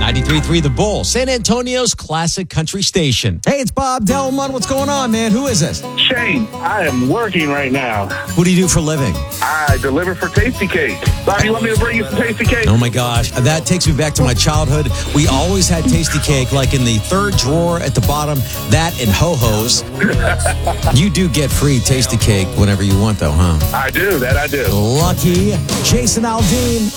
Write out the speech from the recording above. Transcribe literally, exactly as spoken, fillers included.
ninety-three point three The Bull, San Antonio's classic country station. Hey, it's Bob Delmon. What's going on, man? Who is this? Shane, I am working right now. What do you do for a living? I deliver for Tasty Cake. Bob, you want me to bring you some Tasty Cake? Oh, my gosh. That takes me back to my childhood. We always had Tasty Cake, like in the third drawer at the bottom, that and Ho-Ho's. You do get free Tasty Cake whenever you want, though, huh? I do. That I do. Lucky. Jason Aldean